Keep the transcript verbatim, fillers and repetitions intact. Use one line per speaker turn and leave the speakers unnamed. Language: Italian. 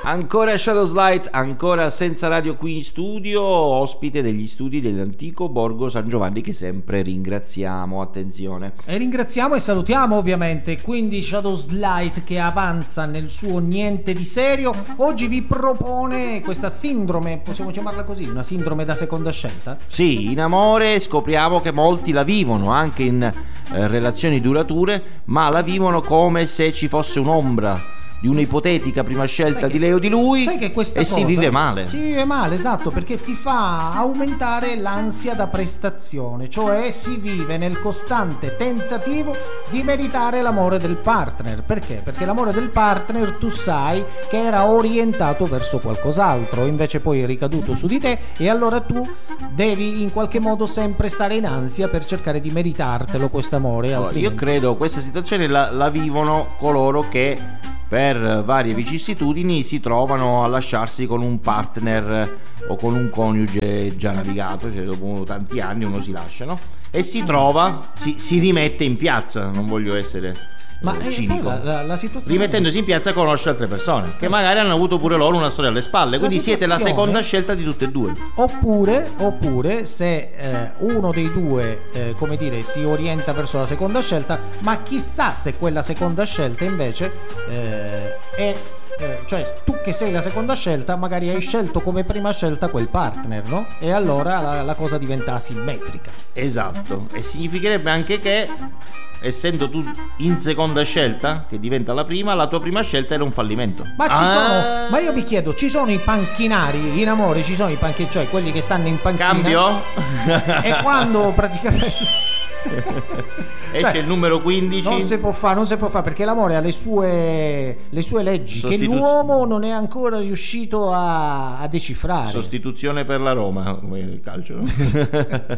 Ancora Shadows Light, ancora senza radio qui in studio, ospite degli studi dell'antico Borgo San Giovanni, che sempre ringraziamo, attenzione.
E ringraziamo e salutiamo ovviamente, quindi Shadows Light che avanza nel suo niente di serio, oggi vi propone questa sindrome, possiamo chiamarla così, una sindrome da seconda scelta?
Sì, in amore scopriamo che molti la vivono anche in eh, relazioni durature, ma la vivono come se ci fosse un'ombra di un'ipotetica prima scelta
che,
di lei o di lui,
sai che questa
e
cosa,
si vive male.
Si vive male, esatto, perché ti fa aumentare l'ansia da prestazione, cioè si vive nel costante tentativo di meritare l'amore del partner. Perché? Perché l'amore del partner tu sai che era orientato verso qualcos'altro, invece poi è ricaduto su di te, e allora tu devi in qualche modo sempre stare in ansia per cercare di meritartelo quest'amore.
Allora, io credo questa situazione la, la vivono coloro che per varie vicissitudini si trovano a lasciarsi con un partner o con un coniuge già navigato, cioè dopo tanti anni uno si lascia, no? E si trova, si, si rimette in piazza, non voglio essere
Ma
eh, cinico,
la, la, la situazione...
rimettendosi in piazza conosce altre persone che magari hanno avuto pure loro una storia alle spalle, quindi siete la seconda scelta di tutte e due.
Oppure, oppure se eh, uno dei due eh, come dire si orienta verso la seconda scelta, ma chissà se quella seconda scelta invece eh, è Eh, cioè tu che sei la seconda scelta magari hai scelto come prima scelta quel partner, no? E allora la, la cosa diventa asimmetrica.
Esatto, e significherebbe anche che essendo tu in seconda scelta, che diventa la prima, la tua prima scelta era un fallimento.
Ma ci
ah.
sono, ma io mi chiedo, ci sono i panchinari in amore, ci sono i panchinari, cioè quelli che stanno in panchina.
Cambio?
E quando praticamente
esce
cioè,
il numero quindici.
Non si può fare, non si può fare perché l'amore ha le sue le sue leggi che l'uomo non è ancora riuscito a, a decifrare.
Sostituzione per la Roma, come il calcio, no?